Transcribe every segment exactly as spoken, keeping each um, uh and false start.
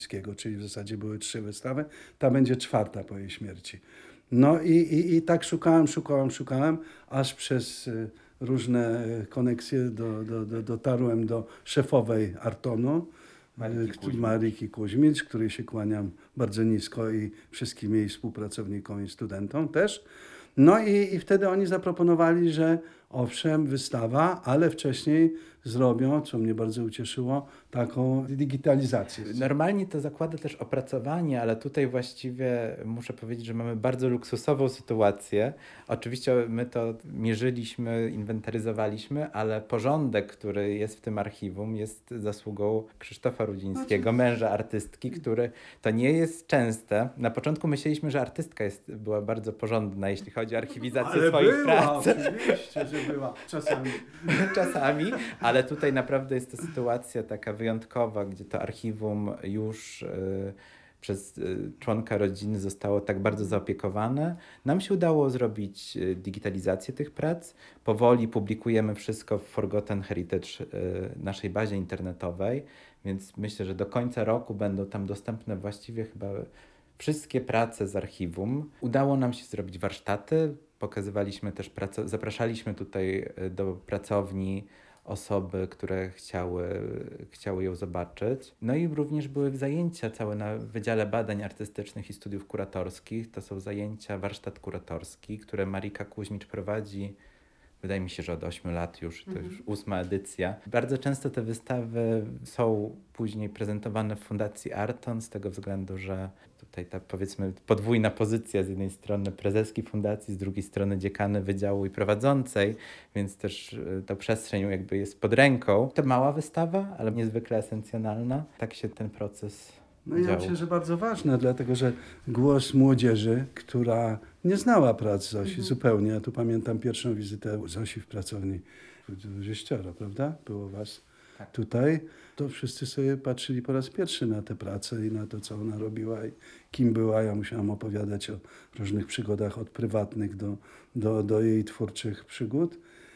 czyli w zasadzie były trzy wystawy. Ta będzie czwarta po jej śmierci. No i, i, i tak szukałem, szukałem, szukałem, aż przez y, różne koneksje do, do, do, dotarłem do szefowej Artonu, Mariki y, Kuźmicz. Mariki Kuźmicz, której się kłaniam bardzo nisko i wszystkim jej współpracownikom i studentom też. No i, i wtedy oni zaproponowali, że owszem, wystawa, ale wcześniej zrobią, co mnie bardzo ucieszyło, taką digitalizację. Normalnie to zakłada też opracowanie, ale tutaj właściwie muszę powiedzieć, że mamy bardzo luksusową sytuację. Oczywiście my to mierzyliśmy, inwentaryzowaliśmy, ale porządek, który jest w tym archiwum, jest zasługą Krzysztofa Rudzińskiego, męża artystki, który to nie jest częste. Na początku myśleliśmy, że artystka jest, była bardzo porządna, jeśli chodzi o archiwizację Ale swoich była, prac. oczywiście, że była, czasami. Czasami, ale tutaj naprawdę jest to sytuacja taka wyjątkowa, gdzie to archiwum już y, przez y, członka rodziny zostało tak bardzo zaopiekowane. Nam się udało zrobić y, digitalizację tych prac. Powoli publikujemy wszystko w Forgotten Heritage, y, naszej bazie internetowej, więc myślę, że do końca roku będą tam dostępne właściwie chyba wszystkie prace z archiwum. Udało nam się zrobić warsztaty, pokazywaliśmy też, praco- zapraszaliśmy tutaj y, do pracowni osoby, które chciały, chciały ją zobaczyć. No i również były zajęcia całe na Wydziale Badań Artystycznych i Studiów Kuratorskich. To są zajęcia, warsztat kuratorski, które Marika Kuźmicz prowadzi, wydaje mi się, że od ośmiu lat już, to już ósma edycja. Bardzo często te wystawy są później prezentowane w Fundacji Arton z tego względu, że tutaj ta, powiedzmy, podwójna pozycja z jednej strony prezeski fundacji, z drugiej strony dziekany wydziału i prowadzącej, więc też y, ta przestrzeń jakby jest pod ręką. To mała wystawa, ale niezwykle esencjonalna. Tak się ten proces No ja działo. myślę, że bardzo ważne, dlatego że głos młodzieży, która nie znała prac Zosi Mhm. zupełnie. Ja tu pamiętam pierwszą wizytę Zosi w pracowni. Dwudziestoro, prawda? Było was Tak. tutaj. To wszyscy sobie patrzyli po raz pierwszy na tę pracę i na to, co ona robiła i kim była. Ja musiałam opowiadać o różnych przygodach, od prywatnych do, do, do jej twórczych przygód.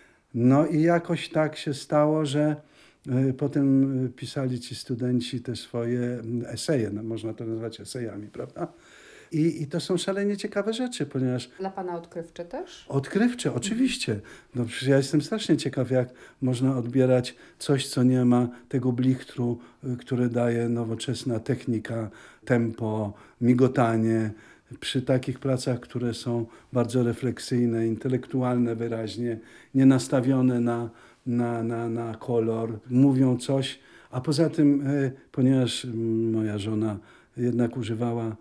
No i jakoś tak się stało, że y, potem y, pisali ci studenci te swoje mm, eseje, no, można to nazwać esejami, prawda? I, I to są szalenie ciekawe rzeczy, ponieważ Dla pana odkrywcze też? odkrywcze, oczywiście. No przecież ja jestem strasznie ciekaw, jak można odbierać coś, co nie ma tego blichtru, y, które daje nowoczesna technika, tempo, migotanie. Przy takich pracach, które są bardzo refleksyjne, intelektualne wyraźnie, nie nastawione na, na, na, na kolor, mówią coś. A poza tym, y, ponieważ moja żona jednak używała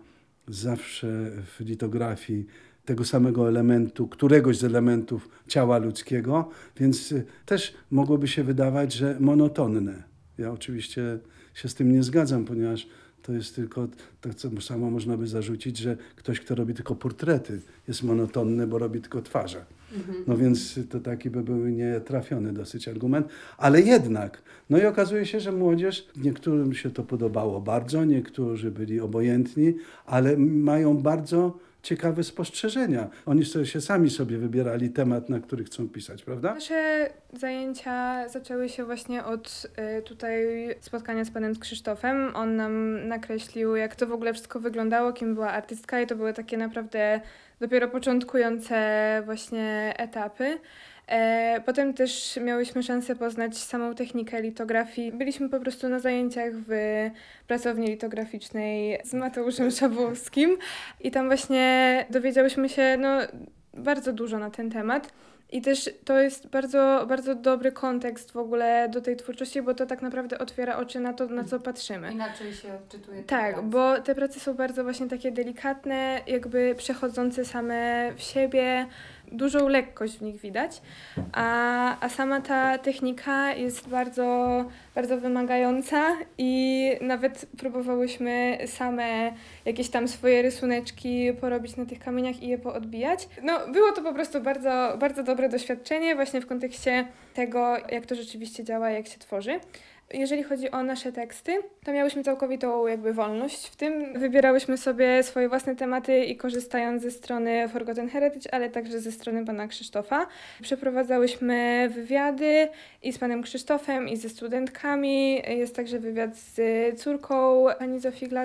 zawsze w litografii tego samego elementu, któregoś z elementów ciała ludzkiego, więc y, też mogłoby się wydawać, że monotonne. Ja oczywiście się z tym nie zgadzam, ponieważ to jest tylko, tak samo można by zarzucić, że ktoś, kto robi tylko portrety, jest monotonny, bo robi tylko twarze. No więc to taki by był nietrafiony dosyć argument, ale jednak, no i okazuje się, że młodzież, niektórym się to podobało bardzo, niektórzy byli obojętni, ale mają bardzo ciekawe spostrzeżenia. Oni sobie się sami sobie wybierali temat, na który chcą pisać, prawda? Nasze zajęcia zaczęły się właśnie od y, tutaj spotkania z panem Krzysztofem. On nam nakreślił, jak to w ogóle wszystko wyglądało, kim była artystka i to były takie naprawdę dopiero początkujące właśnie etapy. E, potem też miałyśmy szansę poznać samą technikę litografii. Byliśmy po prostu na zajęciach w pracowni litograficznej z Mateuszem Szabłowskim i tam właśnie dowiedziałyśmy się no, bardzo dużo na ten temat. I też to jest bardzo, bardzo dobry kontekst w ogóle do tej twórczości, bo to tak naprawdę otwiera oczy na to, na co patrzymy. Inaczej się odczytuje te Tak, prace. bo te prace są bardzo właśnie takie delikatne, jakby przechodzące same w siebie, dużą lekkość w nich widać, a, a sama ta technika jest bardzo, bardzo wymagająca i nawet próbowałyśmy same jakieś tam swoje rysuneczki porobić na tych kamieniach i je poodbijać. No, było to po prostu bardzo, bardzo dobre doświadczenie właśnie w kontekście tego, jak to rzeczywiście działa, jak się tworzy. Jeżeli chodzi o nasze teksty, to miałyśmy całkowitą jakby wolność w tym. Wybierałyśmy sobie swoje własne tematy i korzystając ze strony Forgotten Heritage, ale także ze strony pana Krzysztofa, przeprowadzałyśmy wywiady i z panem Krzysztofem, i ze studentkami. Jest także wywiad z córką pani Zofii Glas,